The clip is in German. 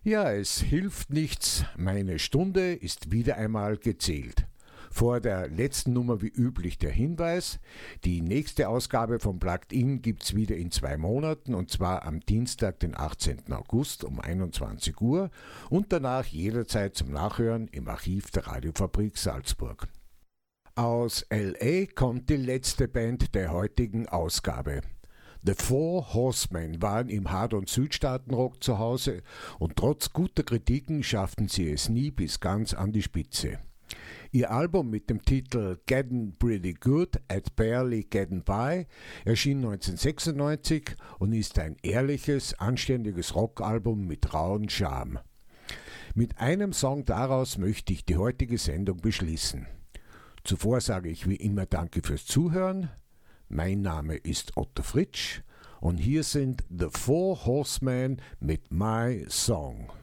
Ja, es hilft nichts, meine Stunde ist wieder einmal gezählt. Vor der letzten Nummer wie üblich der Hinweis, die nächste Ausgabe von Plugged In gibt's wieder in 2 Monaten und zwar am Dienstag, den 18. August um 21 Uhr und danach jederzeit zum Nachhören im Archiv der Radiofabrik Salzburg. Aus L.A. kommt die letzte Band der heutigen Ausgabe. The Four Horsemen waren im Hard- und Südstaatenrock zu Hause und trotz guter Kritiken schafften sie es nie bis ganz an die Spitze. Ihr Album mit dem Titel Getting Pretty Good at Barely Getting By erschien 1996 und ist ein ehrliches, anständiges Rockalbum mit rauen Charme. Mit einem Song daraus möchte ich die heutige Sendung beschließen. Zuvor sage ich wie immer Danke fürs Zuhören. Mein Name ist Otto Fritsch und hier sind The Four Horsemen mit My Song.